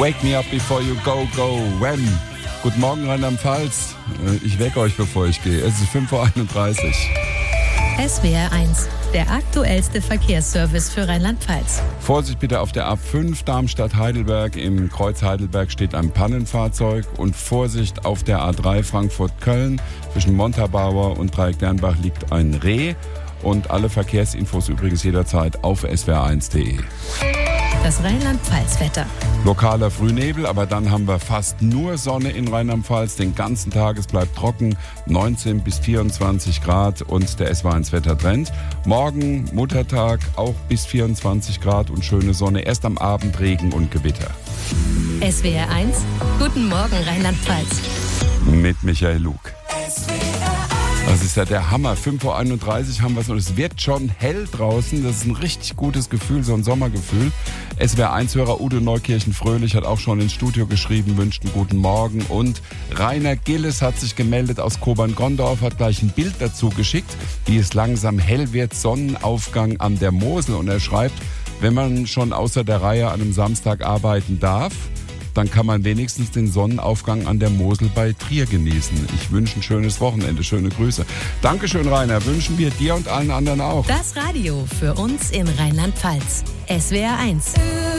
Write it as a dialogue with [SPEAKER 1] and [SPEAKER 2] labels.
[SPEAKER 1] Wake me up before you go, go, when. Guten Morgen, Rheinland-Pfalz. Ich wecke euch, bevor ich gehe. Es ist 5:31 Uhr.
[SPEAKER 2] SWR 1, der aktuellste Verkehrsservice für Rheinland-Pfalz.
[SPEAKER 1] Vorsicht bitte auf der A5 Darmstadt-Heidelberg. Im Kreuz Heidelberg steht ein Pannenfahrzeug. Und Vorsicht auf der A3 Frankfurt-Köln. Zwischen Montabaur und Dreieck-Dernbach liegt ein Reh. Und alle Verkehrsinfos übrigens jederzeit auf swr1.de.
[SPEAKER 2] Das Rheinland-Pfalz-Wetter.
[SPEAKER 1] Lokaler Frühnebel, aber dann haben wir fast nur Sonne in Rheinland-Pfalz. Den ganzen Tag, es bleibt trocken, 19 bis 24 Grad und der SWR1-Wettertrend. Morgen, Muttertag, auch bis 24 Grad und schöne Sonne. Erst am Abend Regen und Gewitter.
[SPEAKER 2] SWR 1, guten Morgen Rheinland-Pfalz.
[SPEAKER 1] Mit Michael Lug. Das ist ja der Hammer. 5:31 Uhr haben wir es und es wird schon hell draußen. Das ist ein richtig gutes Gefühl, so ein Sommergefühl. SWR1-Hörer Udo Neukirchen-Fröhlich hat auch schon ins Studio geschrieben, wünscht einen guten Morgen. Und Rainer Gilles hat sich gemeldet aus Kobern-Gondorf, hat gleich ein Bild dazu geschickt, wie es langsam hell wird, Sonnenaufgang an der Mosel. Und er schreibt, wenn man schon außer der Reihe an einem Samstag arbeiten darf, dann kann man wenigstens den Sonnenaufgang an der Mosel bei Trier genießen. Ich wünsche ein schönes Wochenende, schöne Grüße. Dankeschön, Rainer, wünschen wir dir und allen anderen auch.
[SPEAKER 2] Das Radio für uns in Rheinland-Pfalz. SWR 1.